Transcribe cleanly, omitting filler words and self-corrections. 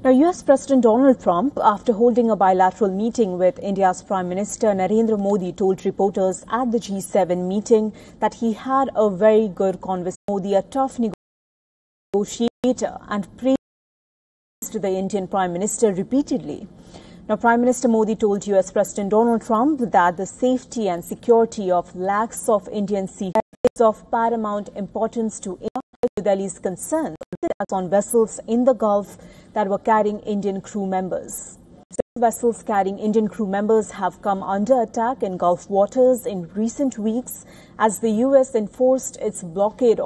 Now, US President Donald Trump, after holding a bilateral meeting with India's Prime Minister Narendra Modi, told reporters at the G7 meeting that he had a very good conversation with Modi, a tough negotiator, and praised the Indian Prime Minister repeatedly. Now, Prime Minister Modi told US President Donald Trump that the safety and security of lakhs of Indian seafarers is of paramount importance to India. New Delhi's concern on vessels in the Gulf that were carrying Indian crew members. Several vessels carrying Indian crew members have come under attack in Gulf waters in recent weeks as the US enforced its blockade